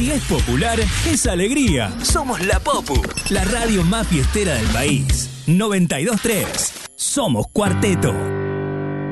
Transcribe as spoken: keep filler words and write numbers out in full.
Si es popular, es alegría. Somos La Popu, la radio más fiestera del país. noventa y dos tres. Somos Cuarteto.